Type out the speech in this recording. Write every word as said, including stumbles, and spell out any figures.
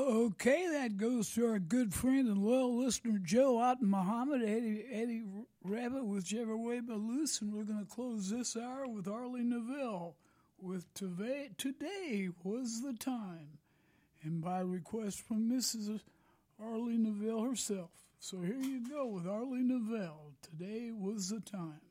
Okay, that goes to our good friend and loyal listener Joe out in Muhammad, Eddie, Eddie Rabbit with Whichever Way But Loose, and we're going to close this hour with Arlene Neville with Today, Today Was the Time, and by request from Missus Arlene Neville herself. So here you go with Arlene Neville, Today Was the Time.